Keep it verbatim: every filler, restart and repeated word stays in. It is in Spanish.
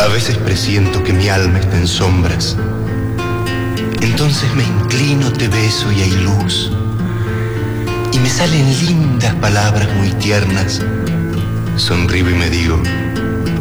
A veces presiento que mi alma está en sombras. Entonces me inclino, te beso y hay luz. Me salen lindas palabras muy tiernas. Sonrío y me digo,